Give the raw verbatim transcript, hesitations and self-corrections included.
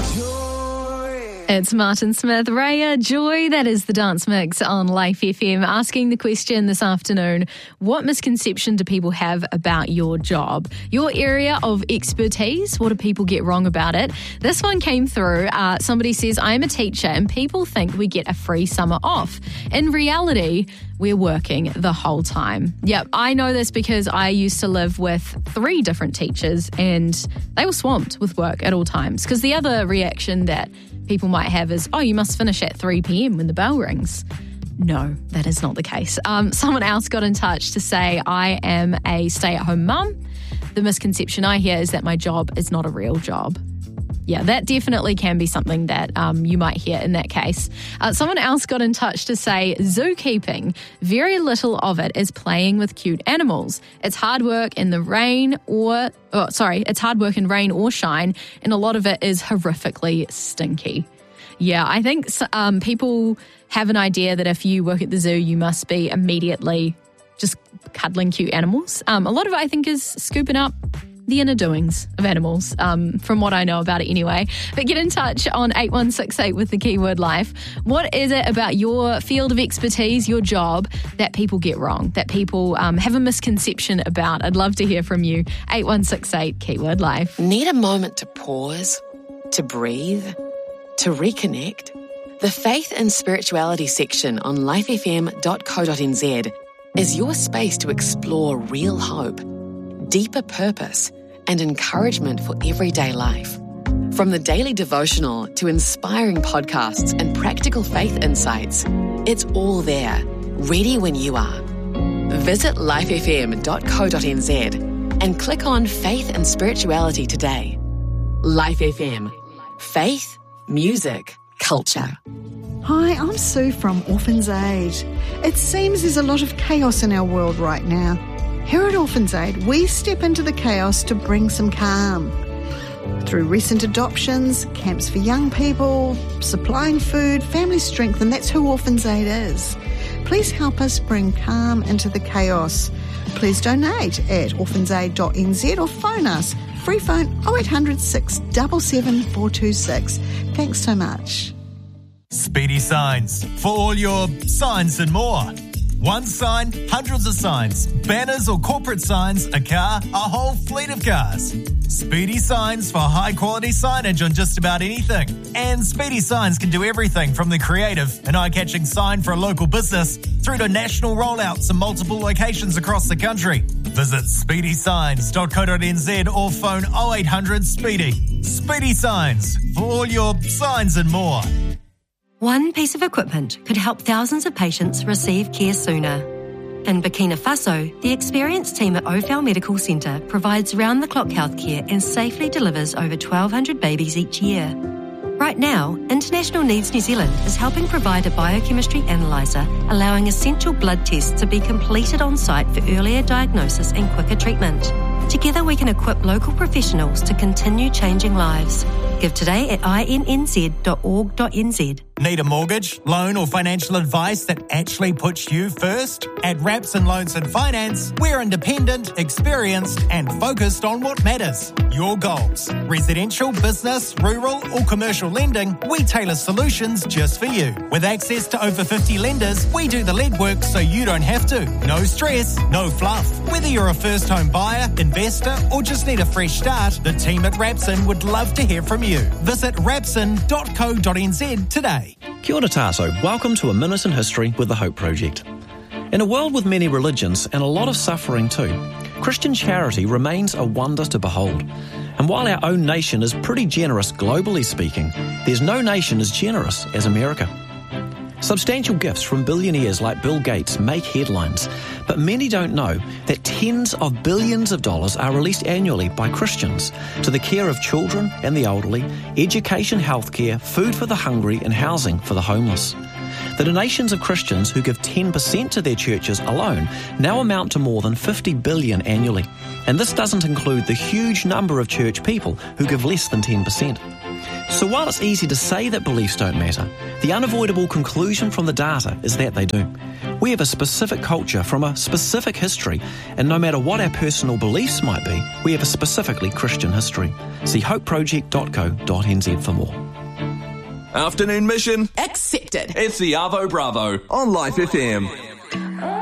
It's Martin Smith, Raya, Joy. That is the Dance Mix on Life F M. Asking the question this afternoon, what misconception do people have about your job? Your area of expertise, what do people get wrong about it? This one came through. Uh, somebody says, I am a teacher and people think we get a free summer off. In reality, we're working the whole time. Yep, I know this because I used to live with three different teachers and they were swamped with work at all times. Because the other reaction that people might have is, oh, you must finish at three p.m. when the bell rings. No, that is not the case. Um, someone else got in touch to say, I am a stay-at-home mum. The misconception I hear is that my job is not a real job. Yeah, that definitely can be something that um, you might hear in that case. Uh, someone else got in touch to say, zookeeping, very little of it is playing with cute animals. It's hard work in the rain or, oh, sorry, it's hard work in rain or shine, and a lot of it is horrifically stinky. Yeah, I think um, people have an idea that if you work at the zoo, you must be immediately just cuddling cute animals. Um, a lot of it, I think, is scooping up the inner doings of animals, um, from what I know about it anyway. But get in touch on eight one six eight with the keyword life. What is it about your field of expertise, your job, that people get wrong, that people um, have a misconception about? I'd love to hear from you. eight one six eight, keyword life. Need a moment to pause, to breathe, to reconnect? The Faith and Spirituality section on life f m dot co dot n z is your space to explore real hope, deeper purpose, and encouragement for everyday life. From the daily devotional to inspiring podcasts and practical faith insights, it's all there, ready when you are. Visit life f m dot co dot n z and click on Faith and Spirituality today. Life F M. Faith, music, culture. Hi, I'm Sue from Orphans Aid. It seems there's a lot of chaos in our world right now. Here at Orphans Aid, we step into the chaos to bring some calm. Through recent adoptions, camps for young people, supplying food, family strength, and that's who Orphans Aid is. Please help us bring calm into the chaos. Please donate at orphans aid dot n z or phone us. Free phone oh eight hundred, six seven seven, four two six. Thanks so much. Speedy Signs, for all your signs and more. One sign, hundreds of signs, banners or corporate signs, a car, a whole fleet of cars. Speedy Signs for high-quality signage on just about anything. And Speedy Signs can do everything from the creative and eye-catching sign for a local business through to national rollouts in multiple locations across the country. Visit speedy signs dot co dot n z or phone oh eight hundred, SPEEDY. Speedy Signs for all your signs and more. One piece of equipment could help thousands of patients receive care sooner. In Burkina Faso, the experienced team at Ophel Medical Centre provides round-the-clock healthcare and safely delivers over twelve hundred babies each year. Right now, International Needs New Zealand is helping provide a biochemistry analyser, allowing essential blood tests to be completed on site for earlier diagnosis and quicker treatment. Together we can equip local professionals to continue changing lives. Give today at i n n z dot org dot n z. Need a mortgage, loan or financial advice that actually puts you first? At Rapson Loans and Finance, we're independent, experienced and focused on what matters. Your goals. Residential, business, rural or commercial lending, we tailor solutions just for you. With access to over fifty lenders, we do the legwork so you don't have to. No stress, no fluff. Whether you're a first home buyer, investor or just need a fresh start, the team at Rapson would love to hear from you. Visit rapson dot co dot n z today. Kia ora tātou. Welcome to A Minute in History with the Hope Project. In a world with many religions and a lot of suffering too, Christian charity remains a wonder to behold. And while our own nation is pretty generous globally speaking, there's no nation as generous as America. Substantial gifts from billionaires like Bill Gates make headlines, but many don't know that tens of billions of dollars are released annually by Christians to the care of children and the elderly, education, healthcare, food for the hungry and housing for the homeless. The donations of Christians who give ten percent to their churches alone now amount to more than fifty billion dollars annually. And this doesn't include the huge number of church people who give less than ten percent. So while it's easy to say that beliefs don't matter, the unavoidable conclusion from the data is that they do. We have a specific culture from a specific history, and no matter what our personal beliefs might be, we have a specifically Christian history. See hope project dot co dot n z for more. Afternoon mission Accepted. It's the Arvo Bravo on Life F M.